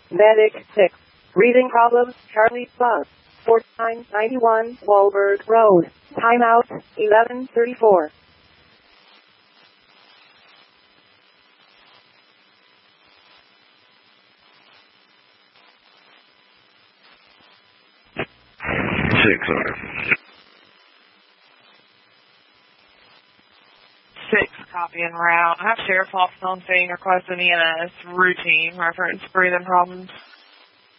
Medic 6. Breathing problems, Charlie Bus. 4991 Wahlberg Road. Timeout, 11:34. Six, copy en route. I have Sheriff Austin on scene requesting EMS routine reference breathing problems.